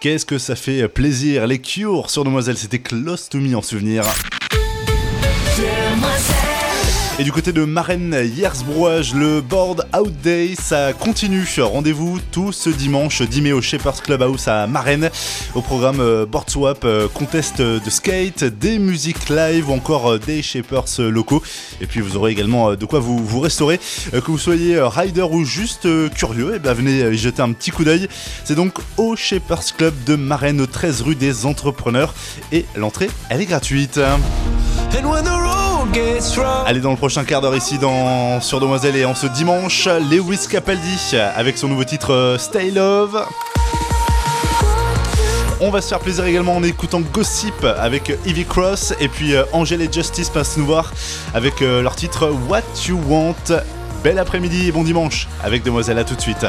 Qu'est-ce que ça fait plaisir. Les Cure sur Demoiselle, c'était Close to Me en souvenir. Et du côté de Marennes, Yersbrouage, le Board Out Day, ça continue. Rendez-vous tout ce dimanche 10 mai au Shepherds Clubhouse à Marennes. Au programme Board Swap, contest de skate, des musiques live ou encore des Shepherds locaux. Et puis vous aurez également de quoi vous restaurer. Que vous soyez rider ou juste curieux, et ben venez y jeter un petit coup d'œil. C'est donc au Shepherds Club de Marennes, au 13 rue des Entrepreneurs. Et l'entrée, elle est gratuite. Allez, dans le prochain quart d'heure ici sur Demoiselle et en ce dimanche, Lewis Capaldi avec son nouveau titre Stay Love. On va se faire plaisir également en écoutant Gossip avec Ivy Cross et puis Angel et Justice passent nous voir avec leur titre What You Want. Bel après-midi et bon dimanche avec Demoiselle, à tout de suite.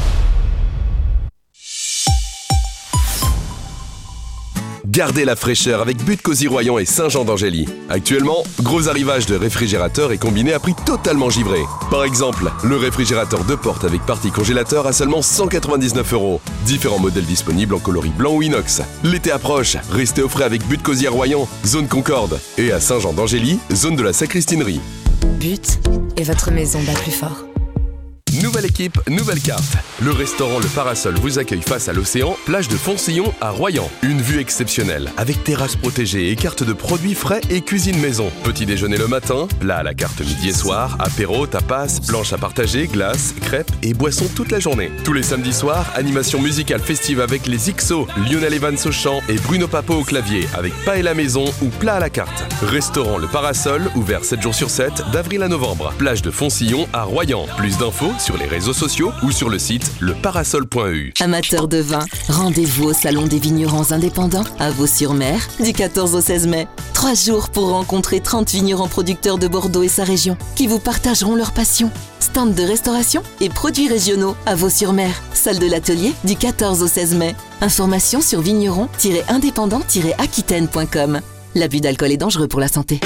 Gardez la fraîcheur avec But Cosy Royan et Saint-Jean d'Angély. Actuellement, gros arrivage de réfrigérateurs et combinés à prix totalement givré. Par exemple, le réfrigérateur 2 portes avec partie congélateur à seulement 199€. Différents modèles disponibles en coloris blanc ou inox. L'été approche, restez au frais avec But Cosy à Royan, zone Concorde. Et à Saint-Jean d'Angély, zone de la Sacristinerie. But et votre maison bat plus fort. Nouvelle équipe, nouvelle carte. Le restaurant Le Parasol vous accueille face à l'océan, plage de Foncillon à Royan. Une vue exceptionnelle, avec terrasse protégée et carte de produits frais et cuisine maison. Petit déjeuner le matin, plat à la carte midi et soir, apéro, tapas, planche à partager, glace, crêpes et boissons toute la journée. Tous les samedis soirs, animation musicale festive avec les XO, Lionel Evans au chant et Bruno Papo au clavier, avec paella maison ou plat à la carte. Restaurant Le Parasol, ouvert 7 jours sur 7, d'avril à novembre. Plage de Foncillon à Royan. Plus d'infos sur les réseaux sociaux ou sur le site leparasol.eu. Amateurs de vin, rendez-vous au Salon des vignerons indépendants à Vaux-sur-Mer du 14 au 16 mai. 3 jours pour rencontrer 30 vignerons producteurs de Bordeaux et sa région qui vous partageront leur passion. Stand de restauration et produits régionaux à Vaux-sur-Mer. Salle de l'atelier du 14 au 16 mai. Informations sur vigneron-indépendant-aquitaine.com. L'abus d'alcool est dangereux pour la santé.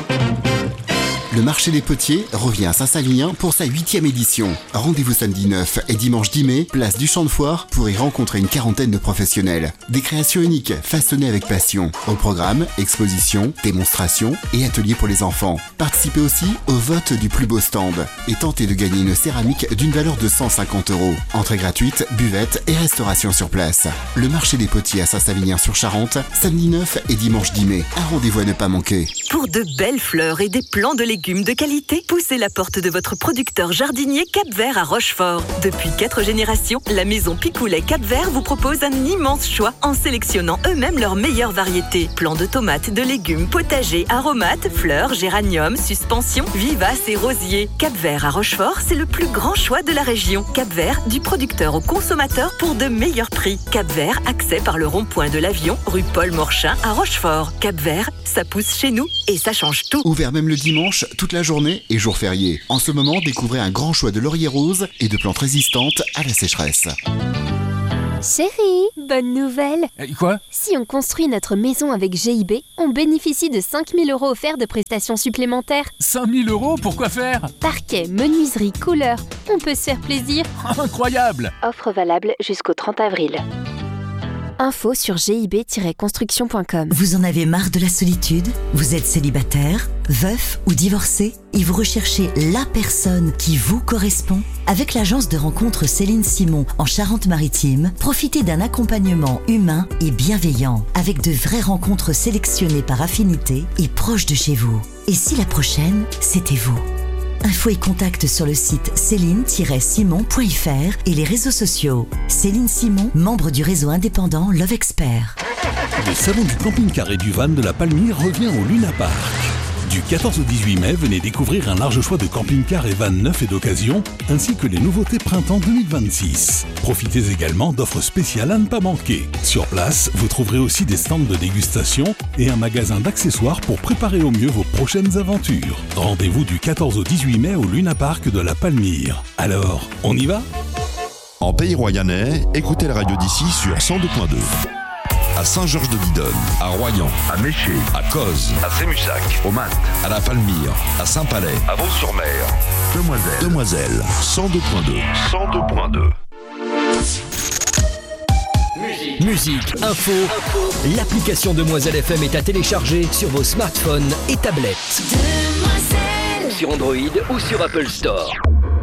Le marché des potiers revient à Saint-Savinien pour sa 8e édition. Rendez-vous samedi 9 et dimanche 10 mai, place du Champ de Foire, pour y rencontrer une quarantaine de professionnels. Des créations uniques, façonnées avec passion. Au programme, expositions, démonstrations et ateliers pour les enfants. Participez aussi au vote du plus beau stand et tentez de gagner une céramique d'une valeur de 150€. Entrée gratuite, buvette et restauration sur place. Le marché des potiers à Saint-Savinien-sur-Charente, samedi 9 et dimanche 10 mai. Un rendez-vous à ne pas manquer. Pour de belles fleurs et des plants de légumes de qualité, poussez la porte de votre producteur jardinier Cap-Vert à Rochefort. Depuis 4 générations, la maison Picoulet Cap-Vert vous propose un immense choix en sélectionnant eux-mêmes leurs meilleures variétés. Plants de tomates, de légumes, potagers, aromates, fleurs, géraniums, suspensions, vivaces et rosiers. Cap-Vert à Rochefort, c'est le plus grand choix de la région. Cap-Vert, du producteur au consommateur pour de meilleurs prix. Cap-Vert, accès par le rond-point de l'Avion, rue Paul Morchin à Rochefort. Cap-Vert, ça pousse chez nous et ça change tout. Ouvert même le dimanche, toute la journée et jour férié. En ce moment, découvrez un grand choix de lauriers roses et de plantes résistantes à la sécheresse. Chérie, bonne nouvelle. Quoi ? Si on construit notre maison avec GIB, on bénéficie de 5 000 € offerts de prestations supplémentaires. 5 000 €, pourquoi faire ? Parquet, menuiserie, couleur, on peut se faire plaisir. Incroyable ! Offre valable jusqu'au 30 avril. Info sur gib-construction.com. Vous en avez marre de la solitude ? Vous êtes célibataire, veuf ou divorcé et vous recherchez la personne qui vous correspond ? Avec l'agence de rencontres Céline Simon en Charente-Maritime, profitez d'un accompagnement humain et bienveillant avec de vraies rencontres sélectionnées par affinité et proches de chez vous. Et si la prochaine, c'était vous ? Infos et contacts sur le site céline-simon.fr et les réseaux sociaux. Céline Simon, membre du réseau indépendant Love Expert. Le salon du camping-car et du van de la Palmyre revient au Luna Park. Du 14 au 18 mai, venez découvrir un large choix de camping-cars et vannes neufs et d'occasion, ainsi que les nouveautés printemps 2026. Profitez également d'offres spéciales à ne pas manquer. Sur place, vous trouverez aussi des stands de dégustation et un magasin d'accessoires pour préparer au mieux vos prochaines aventures. Rendez-vous du 14 au 18 mai au Luna Park de la Palmyre. Alors, on y va ? En Pays Royannais, écoutez la radio d'ici sur 102.2. À Saint-Georges-de-Didonne, à Royan, à Méché, à Cozes, à Sémussac, au Mat, à la Palmyre, à Saint-Palais, à Vaux-sur-Mer, Demoiselle, 102.2. 102.2. musique, info. L'application Demoiselle FM est à télécharger sur vos smartphones et tablettes. Sur Android ou sur Apple Store.